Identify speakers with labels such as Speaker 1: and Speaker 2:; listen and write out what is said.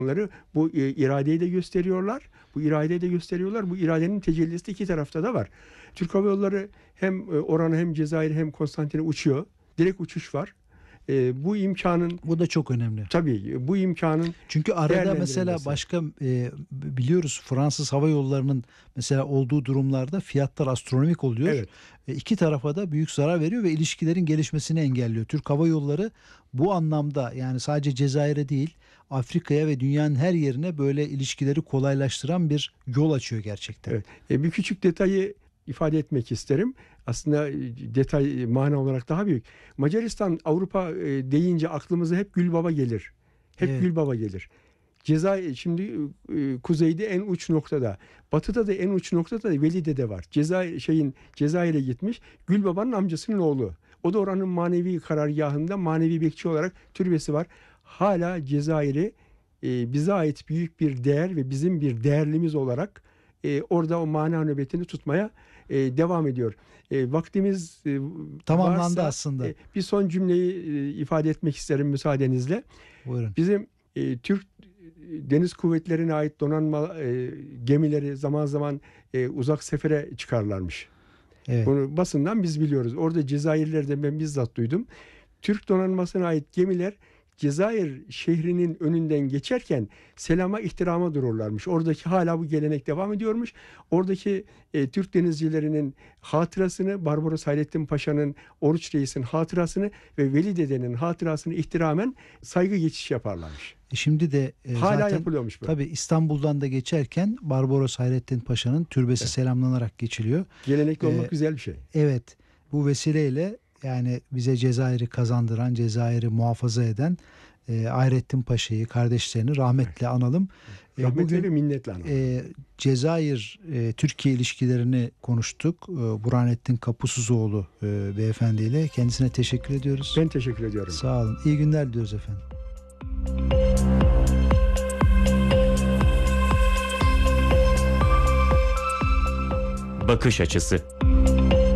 Speaker 1: Onları bu iradeyi de gösteriyorlar. Bu iradeyi de gösteriyorlar. Bu iradenin tecellisi de iki tarafta da var. Türk Hava Yolları hem Oran'a hem Cezayir'e hem Konstantin'e uçuyor. Direkt uçuş var. Bu imkanın,
Speaker 2: Bu da çok önemli.
Speaker 1: tabii bu imkanın
Speaker 2: Çünkü arada mesela
Speaker 1: değerlendirilmesi.
Speaker 2: başka biliyoruz Fransız Hava Yolları'nın mesela olduğu durumlarda fiyatlar astronomik oluyor.
Speaker 1: Evet.
Speaker 2: İki tarafa da büyük zarar veriyor ve ilişkilerin gelişmesini engelliyor. Türk Hava Yolları bu anlamda yani sadece Cezayir'e değil Afrika'ya ve dünyanın her yerine böyle ilişkileri kolaylaştıran bir yol açıyor gerçekten.
Speaker 1: Evet. Bir küçük detayı ifade etmek isterim. Aslında detay mana olarak daha büyük. Macaristan, Avrupa deyince aklımıza hep Gülbaba gelir. Hep
Speaker 2: Evet.
Speaker 1: Gülbaba gelir. Cezayir şimdi kuzeyde en uç noktada, batıda da en uç noktada da Velide'de var. Cezayir'e gitmiş. Gülbaba'nın amcasının oğlu. O da oranın manevi karargahında manevi bekçi olarak türbesi var. Hala Cezayir'i bize ait büyük bir değer ve bizim bir değerlimiz olarak orada o mana nöbetini tutmaya devam ediyor. Vaktimiz
Speaker 2: Tamamlandı
Speaker 1: varsa
Speaker 2: aslında.
Speaker 1: Bir son cümleyi ifade etmek isterim müsaadenizle.
Speaker 2: Buyurun.
Speaker 1: Bizim Türk Deniz Kuvvetleri'ne ait donanma gemileri zaman zaman uzak sefere çıkarlarmış.
Speaker 2: Evet.
Speaker 1: Bunu basından biz biliyoruz. Orada Cezayirler'de ben bizzat duydum. Türk donanmasına ait gemiler Cezayir şehrinin önünden geçerken selama ihtirama dururlarmış. Oradaki hala bu gelenek devam ediyormuş. Oradaki Türk denizcilerinin hatırasını, Barbaros Hayrettin Paşa'nın, Oruç Reis'in hatırasını ve Veli Dede'nin hatırasını ihtiramen saygı geçiş yaparlarmış.
Speaker 2: Şimdi de
Speaker 1: Hala
Speaker 2: zaten
Speaker 1: yapılıyormuş bu.
Speaker 2: tabii İstanbul'dan da geçerken Barbaros Hayrettin Paşa'nın türbesi selamlanarak geçiliyor.
Speaker 1: Gelenekli olmak güzel bir şey.
Speaker 2: Evet, bu vesileyle yani bize Cezayir'i kazandıran, Cezayir'i muhafaza eden Hayrettin Paşa'yı, kardeşlerini rahmetle analım.
Speaker 1: Rahmetle ve minnetle analım.
Speaker 2: Cezayir-Türkiye ilişkilerini konuştuk. Burhanettin Kapusuzoğlu beyefendiyle. Kendisine teşekkür ediyoruz.
Speaker 1: Ben teşekkür ediyorum.
Speaker 2: Sağ olun. İyi günler diliyoruz efendim.
Speaker 3: Bakış açısı.